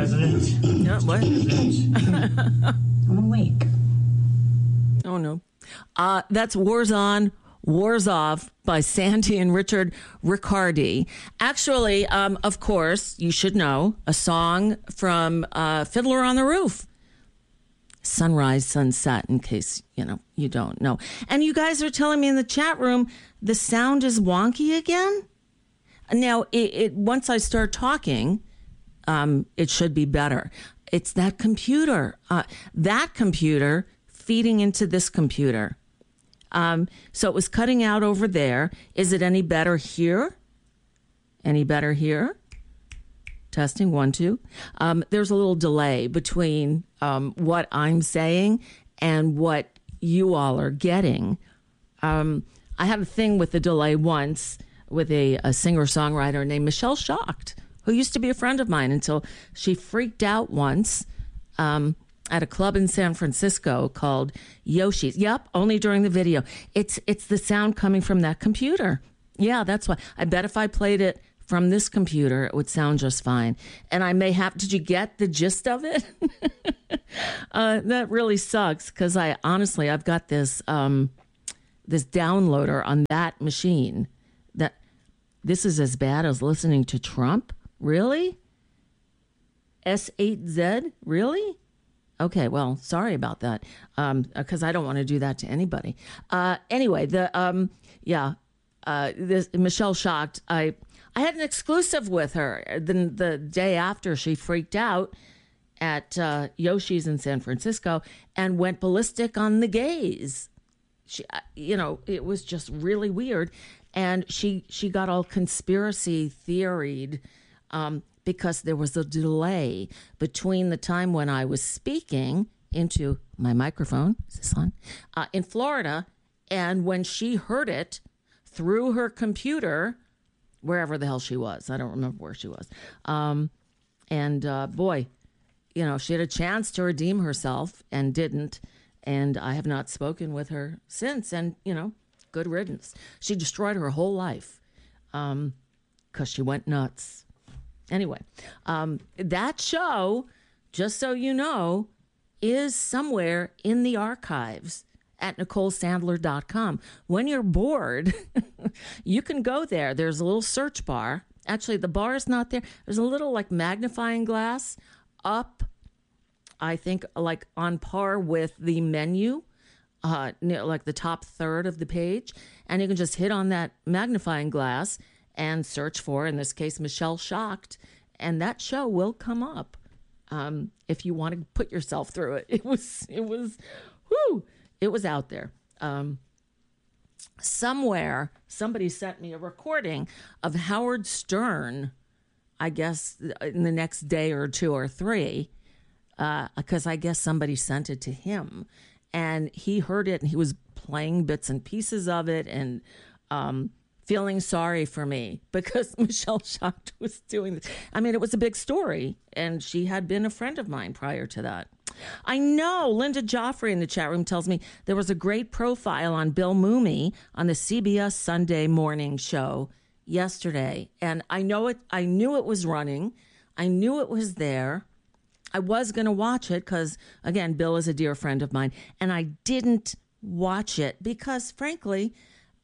President. No, what? I'm awake. Oh, no. That's Wars On, Wars Off by Sandy and Richard Riccardi. Actually, of course, you should know, a song from Fiddler on the Roof. Sunrise, Sunset, in case, you don't know. And you guys are telling me in the chat room the sound is wonky again? Now, once I start talking, it should be better. It's that computer. That computer feeding into this computer. So it was cutting out over there. Is it any better here? Any better here? Testing, 1, 2. There's a little delay between what I'm saying and what you all are getting. I had a thing with the delay once with a singer-songwriter named Michelle Schacht, who used to be a friend of mine until she freaked out once at a club in San Francisco called Yoshi's. Yep, only during the video. It's the sound coming from that computer. Yeah, that's why. I bet if I played it from this computer, it would sound just fine. And I may have, did you get the gist of it? That really sucks because I've got this this downloader on that machine that this is as bad as listening to Trump. Really? S8Z? Really? Okay, well, sorry about that because I don't want to do that to anybody. Anyway, this Michelle Schacht, I had an exclusive with her the day after she freaked out at Yoshi's in San Francisco and went ballistic on the gays. She, it was just really weird. And she got all conspiracy theoried because there was a delay between the time when I was speaking into my microphone, is this on? In Florida, and when she heard it through her computer, wherever the hell she was. I don't remember where she was. Boy, she had a chance to redeem herself and didn't. And I have not spoken with her since. And, good riddance. She destroyed her whole life because she went nuts. Anyway, that show, just so you know, is somewhere in the archives at NicoleSandler.com. When you're bored, you can go there. There's a little search bar. Actually, the bar is not there. There's a little magnifying glass up, I think, on par with the menu, near the top third of the page. And you can just hit on that magnifying glass and search for, in this case, Michelle Schacht. And that show will come up if you want to put yourself through it. It was, whoo. It was out there. Somewhere, somebody sent me a recording of Howard Stern, I guess, in the next day or 2 or 3, because I guess somebody sent it to him. And he heard it, and he was playing bits and pieces of it and feeling sorry for me because Michelle Schacht was doing this. I mean, it was a big story, and she had been a friend of mine prior to that. I know Linda Joffrey in the chat room tells me there was a great profile on Bill Mooney on the CBS Sunday morning show yesterday. And I knew it was running. I knew it was there. I was going to watch it because, again, Bill is a dear friend of mine. And I didn't watch it because, frankly,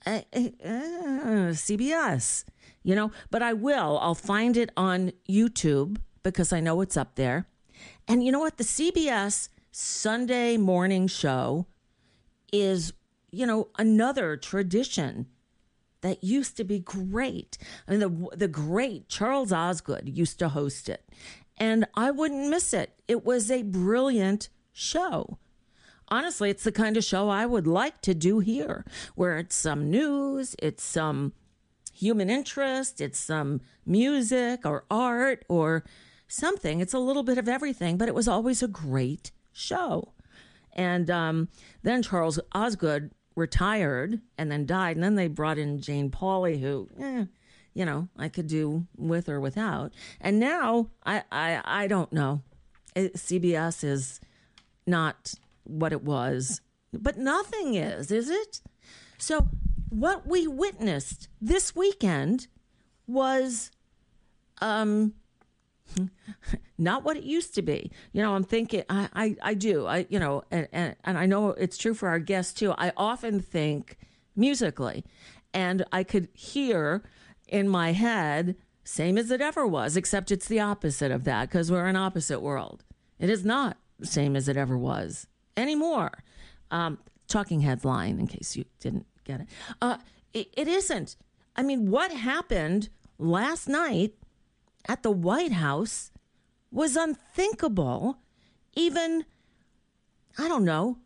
CBS, but I will. I'll find it on YouTube because I know it's up there. And you know what? The CBS Sunday morning show is, another tradition that used to be great. I mean, the great Charles Osgood used to host it, and I wouldn't miss it. It was a brilliant show. Honestly, it's the kind of show I would like to do here, where it's some news, it's some human interest, it's some music or art or something. It's a little bit of everything, but it was always a great show. And then Charles Osgood retired and then died, and then they brought in Jane Pauley, who, I could do with or without. And now I don't know. CBS is not what it was, but nothing is it? So what we witnessed this weekend was not what it used to be. I'm thinking, I do, and I know it's true for our guests too. I often think musically, and I could hear in my head, same as it ever was, except it's the opposite of that because we're an opposite world. It is not the same as it ever was anymore. Talking Heads line, in case you didn't get it. It isn't. I mean, what happened last night at the White House was unthinkable. Even, I don't know,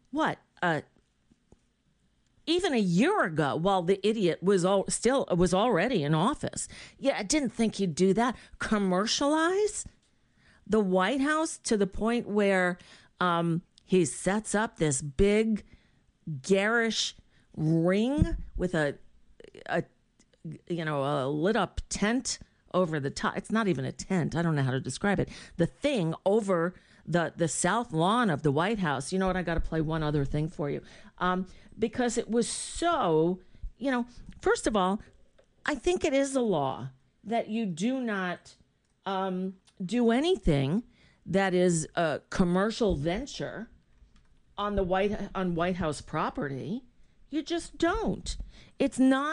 even a year ago, while the idiot was already in office. Yeah, I didn't think he'd do that. Commercialize the White House to the point where he sets up this big, garish ring with a lit up tent over the top. It's not even a tent. I don't know how to describe it. The thing over the south lawn of the White House. You know what? I got to play one other thing for you. Because it was so, first of all, I think it is a law that you do not do anything that is a commercial venture on White House property. You just don't. It's not